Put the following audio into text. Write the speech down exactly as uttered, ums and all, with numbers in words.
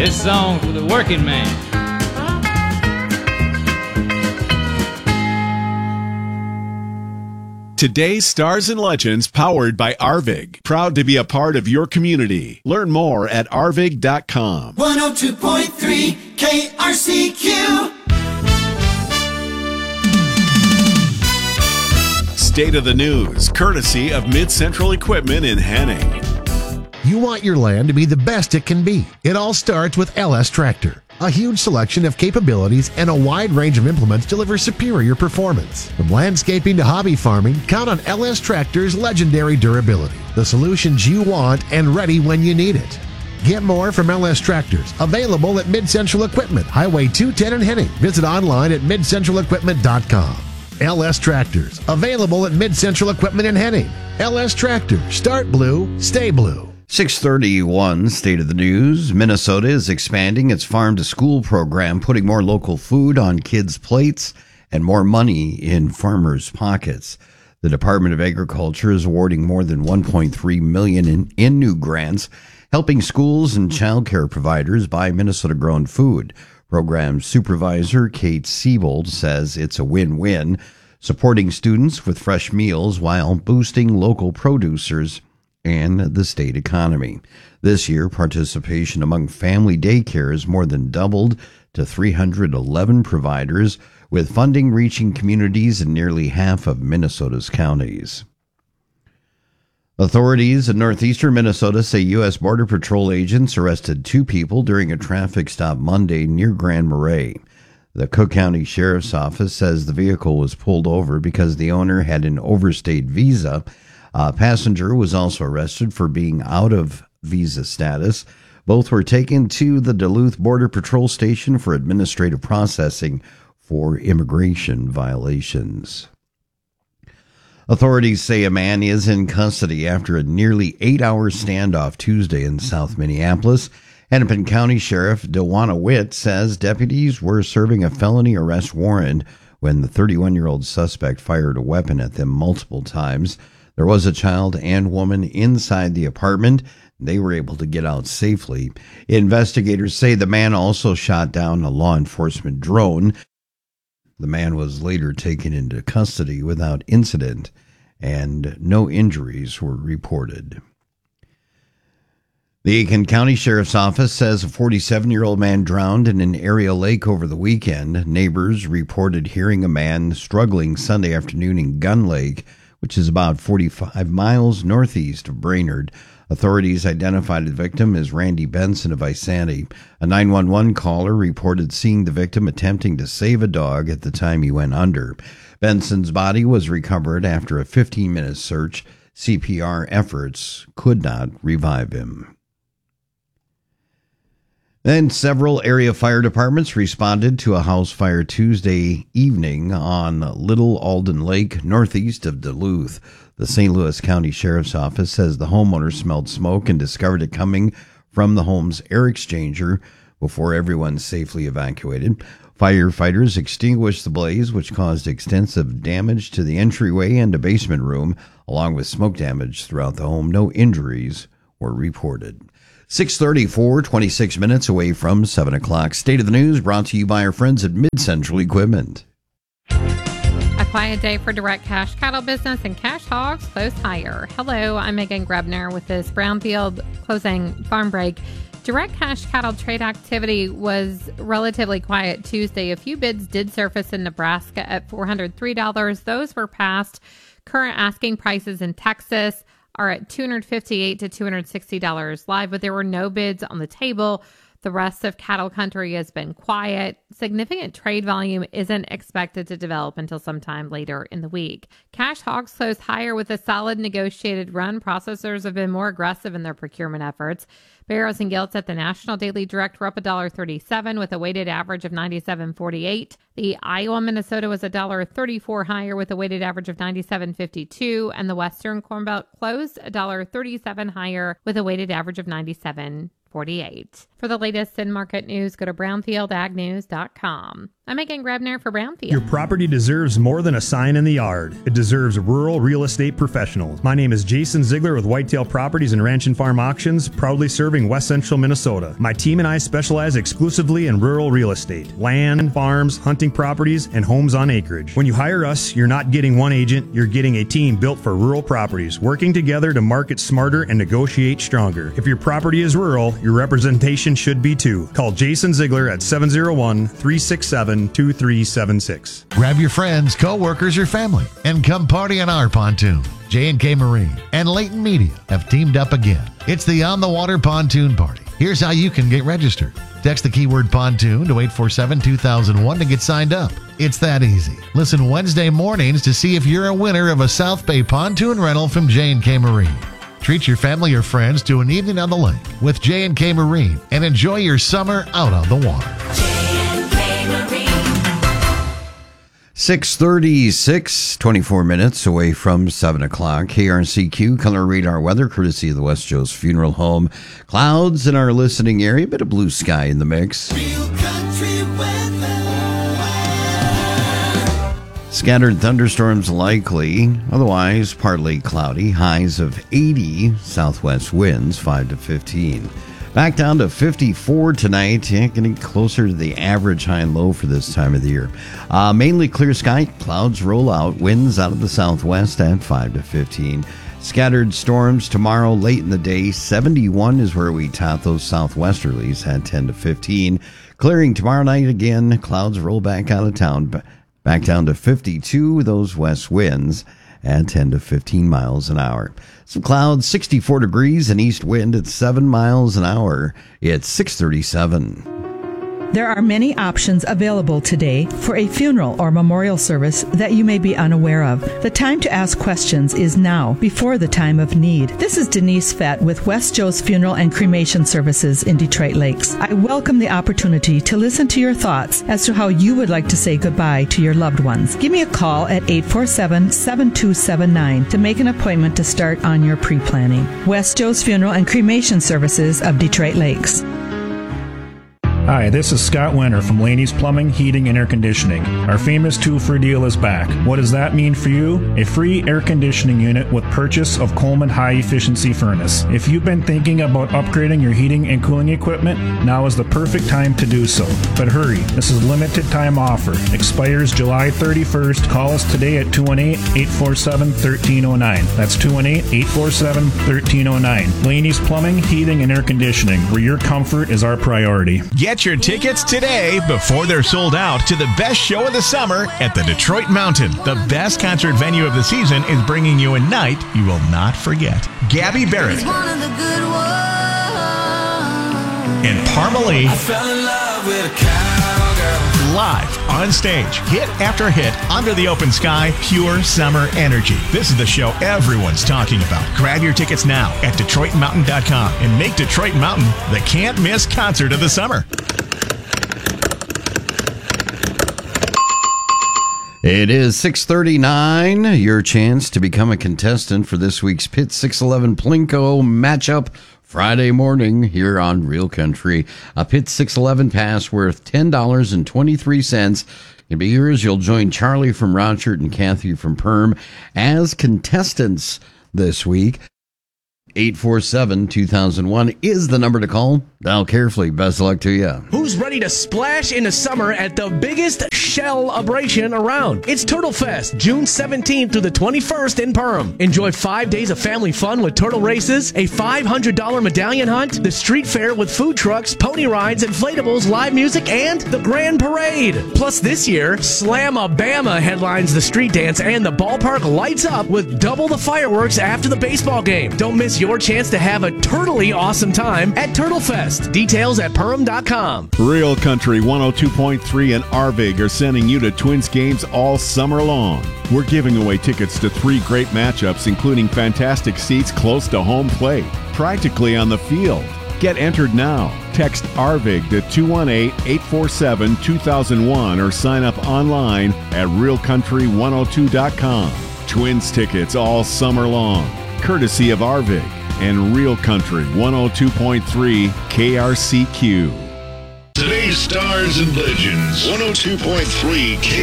This song's for the working man. Today's Stars and Legends, powered by Arvig. Proud to be a part of your community. Learn more at arvig dot com. one oh two point three K R C Q. State of the News, courtesy of Mid-Central Equipment in Henning. You want your land to be the best it can be. It all starts with L S Tractor. A huge selection of capabilities and a wide range of implements deliver superior performance. From landscaping to hobby farming, count on L S Tractor's legendary durability. The solutions you want and ready when you need it. Get more from L S Tractors. Available at Mid-Central Equipment, Highway two ten in Henning. Visit online at mid central equipment dot com. L S Tractors. Available at Mid-Central Equipment in Henning. L S Tractors. Start blue, stay blue. six thirty-one, State of the News. Minnesota is expanding its farm-to-school program, putting more local food on kids' plates and more money in farmers' pockets. The Department of Agriculture is awarding more than one point three million dollars in, in new grants, helping schools and child care providers buy Minnesota-grown food. Program Supervisor Kate Siebold says it's a win-win, supporting students with fresh meals while boosting local producers and the state economy. This year, participation among family daycares more than doubled to three hundred eleven providers, with funding reaching communities in nearly half of Minnesota's counties. Authorities in northeastern Minnesota say U S Border Patrol agents arrested two people during a traffic stop Monday near Grand Marais. The Cook County Sheriff's Office says the vehicle was pulled over because the owner had an overstayed visa. A passenger was also arrested for being out of visa status. Both were taken to the Duluth Border Patrol Station for administrative processing for immigration violations. Authorities say a man is in custody after a nearly eight-hour standoff Tuesday in South Minneapolis. Hennepin County Sheriff Dewana Witt says deputies were serving a felony arrest warrant when the thirty-one-year-old suspect fired a weapon at them multiple times. There was a child and woman inside the apartment. They were able to get out safely. Investigators say the man also shot down a law enforcement drone. The man was later taken into custody without incident, and no injuries were reported. The Aiken County Sheriff's Office says a forty-seven-year-old man drowned in an area lake over the weekend. Neighbors reported hearing a man struggling Sunday afternoon in Gun Lake, which is about forty-five miles northeast of Brainerd. Authorities identified the victim as Randy Benson of Isanti. A nine one one caller reported seeing the victim attempting to save a dog at the time he went under. Benson's body was recovered after a fifteen-minute search. C P R efforts could not revive him. Then several area fire departments responded to a house fire Tuesday evening on Little Alden Lake, northeast of Duluth. The Saint Louis County Sheriff's Office says the homeowner smelled smoke and discovered it coming from the home's air exchanger before everyone safely evacuated. Firefighters extinguished the blaze, which caused extensive damage to the entryway and a basement room, along with smoke damage throughout the home. No injuries were reported. six thirty-four, twenty-six minutes away from seven o'clock. State of the News brought to you by our friends at Mid-Central Equipment. A quiet day for direct cash cattle business, and cash hogs close higher. Hello, I'm Megan Grebner with this Brownfield closing farm break. Direct cash cattle trade activity was relatively quiet Tuesday. A few bids did surface in Nebraska at four hundred three dollars. Those were passed. Current asking prices in Texas are at two hundred fifty-eight dollars to two hundred sixty dollars live, but there were no bids on the table. The rest of cattle country has been quiet. Significant trade volume isn't expected to develop until sometime later in the week. Cash hogs closed higher with a solid negotiated run. Processors have been more aggressive in their procurement efforts. Barrows and Gilts at the National Daily Direct were up one dollar thirty-seven with a weighted average of ninety-seven forty-eight. The Iowa Minnesota was one dollar thirty-four higher with a weighted average of ninety-seven fifty-two, and the Western Corn Belt closed one dollar thirty-seven higher with a weighted average of ninety-seven forty-eight. For the latest in market news, go to brownfield ag news dot com. I'm Megan Grebner for Brownfield. Your property deserves more than a sign in the yard. It deserves rural real estate professionals. My name is Jason Ziegler with Whitetail Properties and Ranch and Farm Auctions, proudly serving West Central Minnesota. My team and I specialize exclusively in rural real estate, land, farms, hunting properties, and homes on acreage. When you hire us, you're not getting one agent, you're getting a team built for rural properties, working together to market smarter and negotiate stronger. If your property is rural, your representation should be too. Call Jason Ziegler at seven oh one, three six seven, two three seven six. Grab your friends, co-workers, or family and come party on our pontoon. J and K Marine and Leighton Media have teamed up again. It's the On the Water Pontoon Party. Here's how you can get registered. Text the keyword pontoon to eight four seven, two thousand one to get signed up. It's that easy. Listen Wednesday mornings to see if you're a winner of a South Bay pontoon rental from J and K Marine. Treat your family or friends to an evening on the lake with J and K Marine and enjoy your summer out on the water. six thirty-six, twenty-four minutes away from seven o'clock. K R C Q color radar weather courtesy of the West Joe's Funeral Home. Clouds in our listening area, bit of blue sky in the mix. Real country weather. Scattered thunderstorms likely, otherwise partly cloudy. Highs of eighty, southwest winds five to fifteen. Back down to fifty-four tonight, yeah, getting closer to the average high and low for this time of the year. Uh, mainly clear sky, clouds roll out, winds out of the southwest at five to fifteen. Scattered storms tomorrow late in the day, seventy-one is where we top those southwesterlies at ten to fifteen. Clearing tomorrow night again, clouds roll back out of town, back down to fifty-two, those west winds at ten to fifteen miles an hour. Some clouds, sixty-four degrees, and east wind at seven miles an hour. It's six thirty-seven. There are many options available today for a funeral or memorial service that you may be unaware of. The time to ask questions is now, before the time of need. This is Denise Fett with West Joe's Funeral and Cremation Services in Detroit Lakes. I welcome the opportunity to listen to your thoughts as to how you would like to say goodbye to your loved ones. Give me a call at eight four seven, seven two seven nine to make an appointment to start on your pre-planning. West Joe's Funeral and Cremation Services of Detroit Lakes. Hi, this is Scott Winter from Laney's Plumbing, Heating, and Air Conditioning. Our famous two-for deal is back. What does that mean for you? A free air conditioning unit with purchase of Coleman high-efficiency furnace. If you've been thinking about upgrading your heating and cooling equipment, now is the perfect time to do so. But hurry, this is a limited-time offer. Expires July thirty-first. Call us today at two one eight, eight four seven, one three zero nine. That's two one eight, eight four seven, one three zero nine. Laney's Plumbing, Heating, and Air Conditioning, where your comfort is our priority. Get your tickets today before they're sold out to the best show of the summer at the Detroit Mountain. The best concert venue of the season is bringing you a night you will not forget. Gabby Barrett and Parmalee live on stage, hit after hit, under the open sky, pure summer energy. This is the show everyone's talking about. Grab your tickets now at Detroit Mountain dot com and make Detroit Mountain the can't-miss concert of the summer. It is six thirty-nine. Your chance to become a contestant for this week's Pitt six eleven Plinko matchup Friday morning here on Real Country. A Pitt six eleven pass worth ten dollars and twenty-three cents can be yours. You'll join Charlie from Rochert and Kathy from Perm as contestants this week. eight four seven, two thousand one is the number to call. Dial carefully. Best of luck to you. Who's ready to splash into summer at the biggest shell-abration around? It's Turtle Fest, June seventeenth through the twenty-first in Perham. Enjoy five days of family fun with turtle races, a five hundred dollars medallion hunt, the street fair with food trucks, pony rides, inflatables, live music, and the grand parade. Plus this year, Slam-a-Bama headlines the street dance and the ballpark lights up with double the fireworks after the baseball game. Don't miss your chance to have a turtly awesome time at Turtle Fest. Details at Perham dot com. Real Country one oh two point three and Arvig are sending you to Twins games all summer long. We're giving away tickets to three great matchups, including fantastic seats close to home plate, practically on the field. Get entered now. Text Arvig to two one eight, eight four seven, two thousand one or sign up online at Real Country one oh two dot com. Twins tickets all summer long, courtesy of Arvig. and real country. one oh two point three K R C Q. Today's stars and legends. one oh two point three K